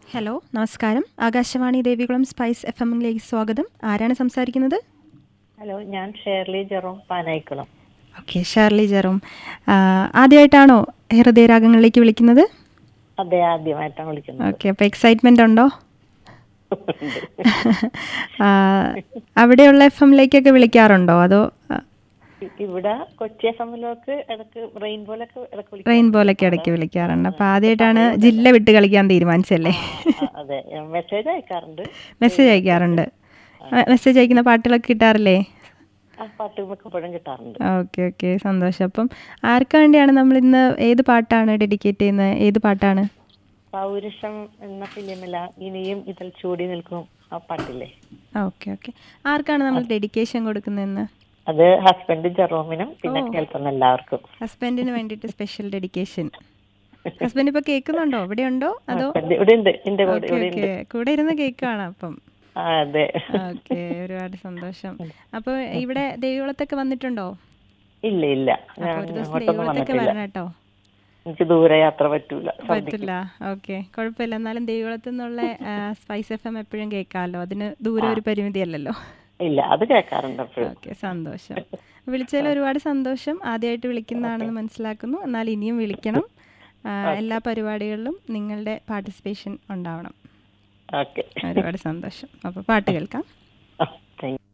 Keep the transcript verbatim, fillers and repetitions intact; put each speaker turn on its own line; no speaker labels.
Hello, നമസ്കാരം. Akashvani Devikulam spice F എമ്മിലേക്ക് സ്വാഗതം. ആരാണ് സംസാരിക്കുന്നത്?
ഹലോ, ഞാൻ Shirley Jerome Panayikulam.
Okay, ഷാർലി Jerome. ആദ്യമായിട്ടാണോ ഹൃദയരാഗങ്ങളിലേക്ക് വിളിക്കുന്നത്?
അതെ, ആദ്യമായിട്ടാണ് വിളിക്കുന്നത്.
ഓക്കെ, അപ്പോൾ എക്സൈറ്റ്മെൻ്റ് ഉണ്ടോ? ആ, അവിടെയുള്ള എഫ് എമ്മിലേക്കൊക്കെ വിളിക്കാറുണ്ടോ? അതോ
ഇവിടെ കൊച്ചി എഫ് എമ്മിലേക്ക് ഇടക്ക് റെയിൻബോലൊക്കെ ഇടക്ക് വിളിക്കും.
റെയിൻബോലൊക്കെ ഇടയ്ക്ക് വിളിക്കാറുണ്ട്. അപ്പോൾ ആദ്യമായിട്ടാണ് ജില്ല വിട്ട് കളിക്കാൻ തീരുമാനിച്ചല്ലേ?
അതെ, മെസ്സേജ് അയക്കാറുണ്ട്.
മെസ്സേജ് അയക്കാറുണ്ട്. മെസ്സേജ് അയക്കുന്ന പാട്ടുകളൊക്കെ കിട്ടാറില്ലേ?
ആ പാട്ട് മിക്കപ്പോഴും കിട്ടാറുണ്ട്.
ഓക്കെ ഓക്കെ, സന്തോഷം. അപ്പം ആർക്ക് വേണ്ടിയാണ് നമ്മൾ ഇന്ന് ഏത് പാട്ടാണ് ഡെഡിക്കേറ്റ് ചെയ്യുന്നത്? ഏത് പാട്ടാണ്?
പൗരുഷം എന്ന ഫിലിമില ഇനിയും ഇതിൽ ചൂടി നിൽക്കും ആ പാട്ടില്ലേ?
Okay okay. ആർക്കാണ് നമ്മൾ ഡെഡിക്കേഷൻ കൊടുക്കുന്നതെന്ന്?
അത് ഹസ്ബൻഡ് ജെറോമിനും പിന്നെ കേൾക്കുന്ന എല്ലാവർക്കും.
ഹസ്ബൻഡിന് വേണ്ടിയിട്ട് സ്പെഷ്യൽ ഡെഡിക്കേഷൻ. ഹസ്ബൻഡ് ഇപ്പൊ കേൾക്കുന്നുണ്ടോ? ഇവിടെ ഉണ്ടോ? അതോ
ഇവിടെ ഉണ്ട്, എന്റെ കൂടെ
ഓക്കെ
ഇവിടെ
ഓക്കെ,
ഉണ്ട്.
കൂടെ ഇരുന്ന് കേൾക്കുകയാണ് അപ്പം.
ആ, അതെ.
ഓക്കെ, ഒരുപാട് സന്തോഷം. അപ്പൊ ഇവിടെ ദേവികുളത്തൊക്കെ വന്നിട്ടുണ്ടോ?
ഇല്ല ഇല്ല,
അപ്പൊ
ഞാൻ
ഒരു ദിവസം
അങ്ങോട്ടൊന്നും
ദേവികുളത്തൊക്കെ
വന്നിട്ടില്ല.
വരണം കേട്ടോ.
എനിക്ക് ദൂരെ യാത്ര പറ്റൂല.
പറ്റില്ല. ഓക്കെ, കുഴപ്പമില്ല. എന്നാലും ദേവികുളത്തു നിന്നുള്ള സ്പൈസ് എഫ് എം എപ്പോഴും കേൾക്കാമല്ലോ. അതിന് ദൂരം ഒരു പരിമിതി അല്ലല്ലോ.
ഇല്ല, അത് കേൾക്കാറുണ്ട് എപ്പോഴും.
ഓക്കെ, സന്തോഷം. വിളിച്ചതിൽ ഒരുപാട് സന്തോഷം. ആദ്യമായിട്ട് വിളിക്കുന്നതാണെന്ന് മനസ്സിലാക്കുന്നു. എന്നാൽ ഇനിയും വിളിക്കണം. എല്ലാ പരിപാടികളിലും നിങ്ങളുടെ പാർട്ടിസിപ്പേഷൻ ഉണ്ടാവണം.
ഓക്കെ,
ഒരുപാട് സന്തോഷം. അപ്പോൾ പാട്ട് കേൾക്കാം.
Thank you.